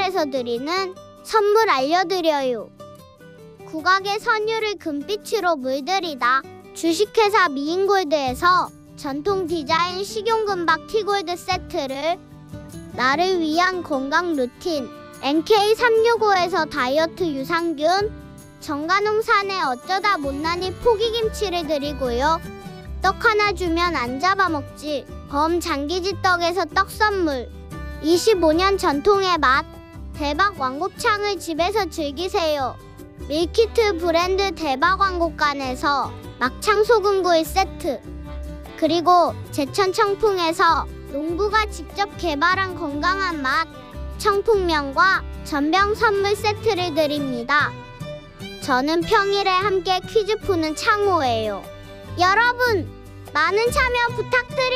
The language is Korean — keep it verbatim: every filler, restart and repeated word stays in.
채널에서 드리는 선물 알려드려요. 국악의 선율을 금빛으로 물들이다. 주식회사 미인골드에서 전통 디자인 식용금박 티골드 세트를, 나를 위한 건강 루틴 엠케이 삼육오에서 다이어트 유산균, 정관홍산의 어쩌다 못난이 포기김치를 드리고요. 떡 하나 주면 안 잡아먹지 범장기지 떡에서 떡 선물, 이십오 년 전통의 맛 대박 왕곱창을 집에서 즐기세요. 밀키트 브랜드 대박 왕곱간에서 막창 소금구이 세트, 그리고 제천 청풍에서 농부가 직접 개발한 건강한 맛 청풍면과 전병 선물 세트를 드립니다. 저는 평일에 함께 퀴즈 푸는 창호예요. 여러분, 많은 참여 부탁드립니다.